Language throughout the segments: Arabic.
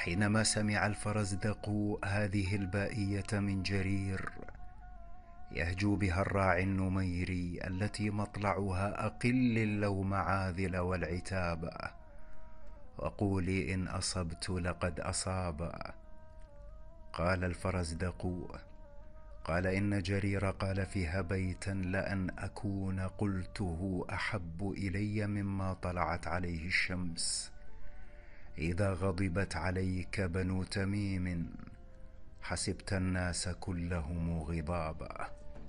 حينما سمع الفرزدق هذه البائية من جرير يهجو بها الراعي النميري التي مطلعها أقل اللوم عاذل والعتاب، وقولي إن أصبت لقد أصاب. قال الفرزدق: قال إن جرير قال فيها بيتا لأن أكون قلته أحب إلي مما طلعت عليه الشمس. إذا غضبت عليك بنو تميم حسبت الناس كلهم غضابا.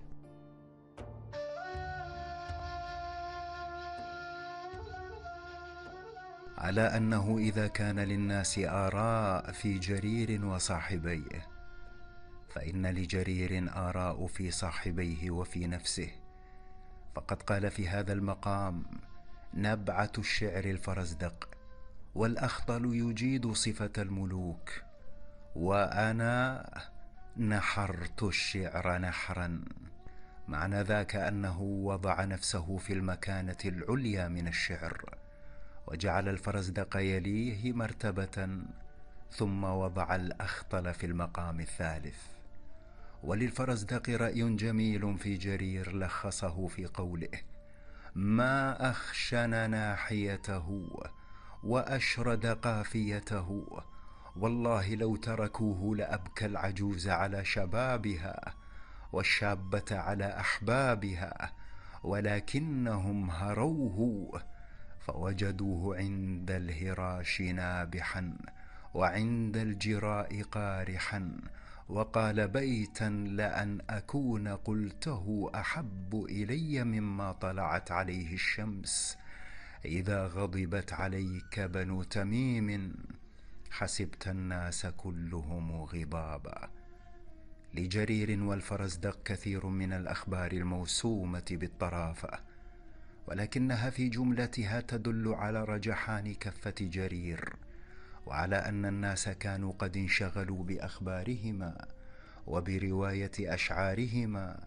على أنه إذا كان للناس آراء في جرير وصاحبيه فإن لجرير آراء في صاحبيه وفي نفسه. فقد قال في هذا المقام نبعة الشعر الفرزدق: والأخطل يجيد صفة الملوك، وأنا نحرت الشعر نحرا. معنى ذاك أنه وضع نفسه في المكانة العليا من الشعر، وجعل الفرزدق يليه مرتبة، ثم وضع الأخطل في المقام الثالث. وللفرزدق رأي جميل في جرير لخصه في قوله: ما أخشن ناحيته وأشرد قافيته، والله لو تركوه لأبكى العجوز على شبابها والشابة على أحبابها، ولكنهم هروه فوجدوه عند الهراش نابحا وعند الجراء قارحا. وقال بيتا لأن أكون قلته أحب إلي مما طلعت عليه الشمس. إذا غضبت عليك بنو تميم حسبت الناس كلهم غضابا. لجرير والفرزدق كثير من الأخبار الموسومة بالطرافة، ولكنها في جملتها تدل على رجحان كفة جرير، وعلى أن الناس كانوا قد انشغلوا بأخبارهما وبرواية أشعارهما